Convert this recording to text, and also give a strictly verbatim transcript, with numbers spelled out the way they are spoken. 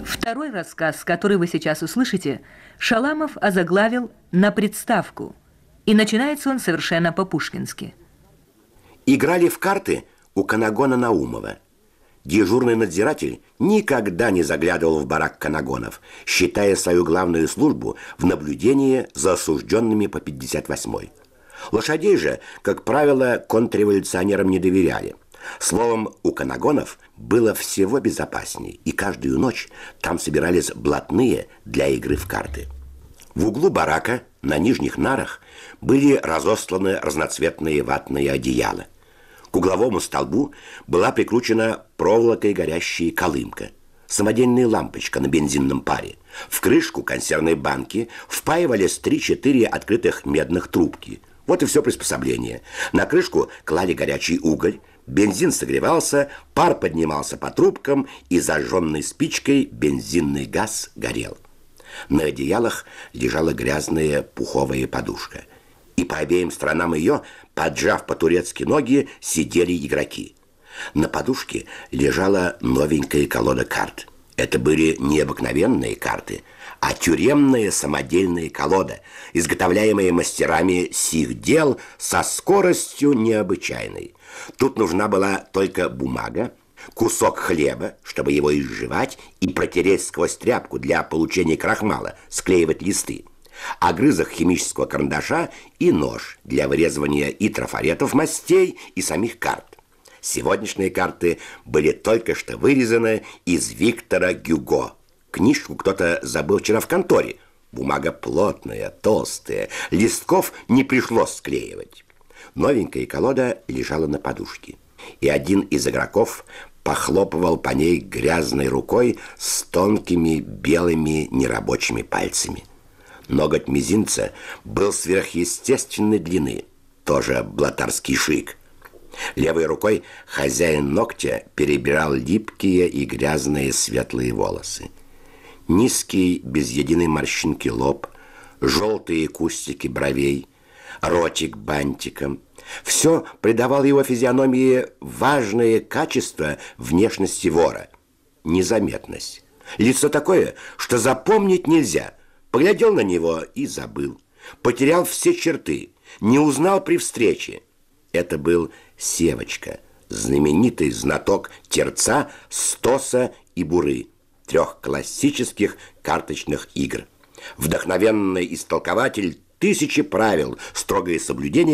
Второй рассказ, который вы сейчас услышите, Шаламов озаглавил «На представку». И начинается он совершенно по-пушкински. Играли в карты у Канагона Наумова. Дежурный надзиратель никогда не заглядывал в барак Канагонов, считая свою главную службу в наблюдении за осужденными по пятьдесят восьмой. Лошадей же, как правило, контрреволюционерам не доверяли. Словом, у Канагонов было всего безопасней, и каждую ночь там собирались блатные для игры в карты. В углу барака на нижних нарах были разосланы разноцветные ватные одеяла. К угловому столбу была прикручена проволокой горящая колымка, самодельная лампочка на бензинном паре. В крышку консервной банки впаивались три-четыре открытых медных трубки. Вот и все приспособление. На крышку клали горячий уголь, бензин согревался, пар поднимался по трубкам, и зажженной спичкой бензинный газ горел. На одеялах лежала грязная пуховая подушка, и по обеим сторонам ее, поджав по-турецки ноги, сидели игроки. На подушке лежала новенькая колода карт. Это были не обыкновенные карты, а тюремная самодельная колода, изготовляемая мастерами сих дел со скоростью необычайной. Тут нужна была только бумага, кусок хлеба, чтобы его изжевать и протереть сквозь тряпку для получения крахмала, склеивать листы, огрызок химического карандаша и нож для вырезывания и трафаретов мастей, и самих карт. Сегодняшние карты были только что вырезаны из Виктора Гюго. Книжку кто-то забыл вчера в конторе. Бумага плотная, толстая, листков не пришлось склеивать. Новенькая колода лежала на подушке, и один из игроков похлопывал по ней грязной рукой с тонкими белыми нерабочими пальцами. Ноготь мизинца был сверхъестественной длины, тоже блатарский шик. Левой рукой хозяин ногтя перебирал липкие и грязные светлые волосы. Низкий, без единой морщинки лоб, желтые кустики бровей, ротик бантиком. Все придавало его физиономии важное качество внешности вора. Незаметность. Лицо такое, что запомнить нельзя. Поглядел на него и забыл. Потерял все черты, не узнал при встрече. Это был Севочка, знаменитый знаток терца, стоса и буры, трех классических карточных игр. Вдохновенный истолкователь тысячи правил, строгое соблюдение